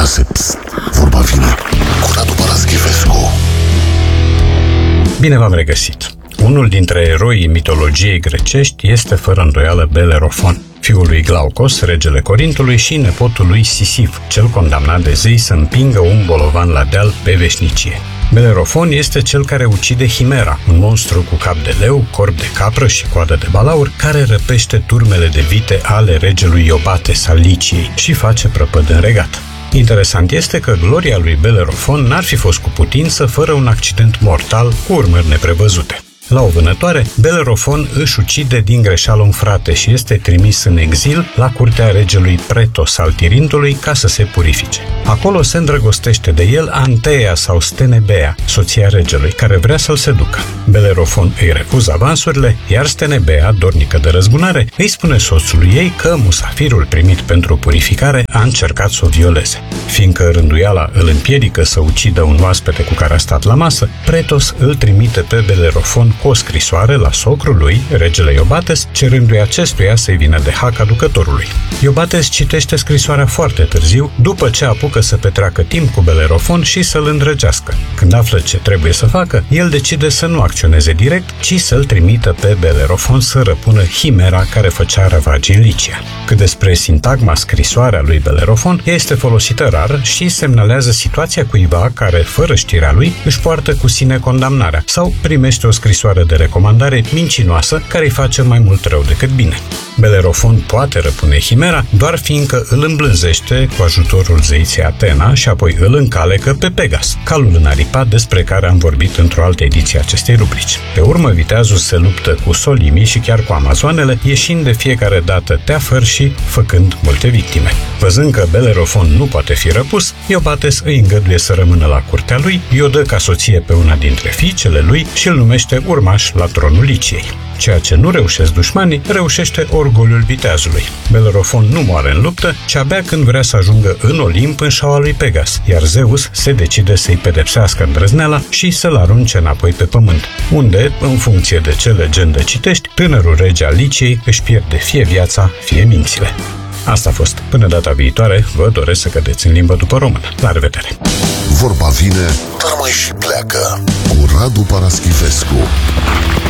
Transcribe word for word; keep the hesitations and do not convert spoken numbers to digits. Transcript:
șase. Psst, vorba vine cu Radu Paraschivescu. Bine v-am regăsit! Unul dintre eroii mitologiei grecești este fără îndoială Belerofon, fiul lui Glaucos, regele Corintului, și nepotul lui Sisif, cel condamnat de zei să împingă un bolovan la deal pe veșnicie. Belerofon este cel care ucide Himera, un monstru cu cap de leu, corp de capră și coadă de balaur, care răpește turmele de vite ale regelui Iobates al Liciei și face prăpăd în regat. Interesant este că gloria lui Belerofon n-ar fi fost cu putință fără un accident mortal cu urmări neprevăzute. La o vânătoare, Belerofon își ucide din greșeală un frate și este trimis în exil la curtea regelui Pretos al Tirintului ca să se purifice. Acolo se îndrăgostește de el Anteia sau Stenebea, soția regelui, care vrea să-l seducă. Belerofon îi refuză avansurile, iar Stenebea, dornică de răzbunare, îi spune soțului ei că musafirul primit pentru purificare a încercat să o violeze. Fiindcă rânduiala îl împiedică să ucidă un oaspete cu care a stat la masă, Pretos îl trimite pe Belerofon cu o scrisoare la socrul lui, regele Iobates, cerându-i acestuia să-i vină de hac aducătorului. Iobates citește scrisoarea foarte târziu, după ce apucă să petreacă timp cu Belerofon și să-l îndrăgească. Când află ce trebuie să facă, el decide să nu acționeze direct, ci să-l trimită pe Belerofon să răpună Himera care făcea ravagii în Licia. Cât despre sintagma scrisoarea lui Belerofon, ea este folosită rar și semnalează situația cuiva care, fără știrea lui, își poartă cu sine condamnarea sau primește o scrisoare de recomandare mincinoasă care îi face mai mult rău decât bine. Belerofon poate răpune Himera doar fiindcă îl îmblânzește cu ajutorul zeiței Atena și apoi îl încalecă pe Pegas, calul înaripat despre care am vorbit într-o altă ediție a acestei rubrici. Pe urmă, viteazul se luptă cu solimii și chiar cu amazoanele, ieșind de fiecare dată teafăr și făcând multe victime. Văzând că Belerofon nu poate fi răpus, Iobates îi îngăduie să rămână la curtea lui, i-o dă ca soție pe una dintre fiicele lui și îl numește urmaș la tronul Liciei. Ceea ce nu reușesc dușmanii, reușește orgoliul viteazului. Belerofon nu moare în luptă, ci abia când vrea să ajungă în Olimp în șaua lui Pegas, iar Zeus se decide să-i pedepsească îndrăzneala și să-l arunce înapoi pe pământ, unde, în funcție de ce legendă citești, tânărul rege al Liciei își pierde fie viața, fie mințile. Asta a fost. Până data viitoare, vă doresc să cădeți în limba după română. La revedere! Vorba vine, dar mai și pleacă cu Radu Paraschivescu.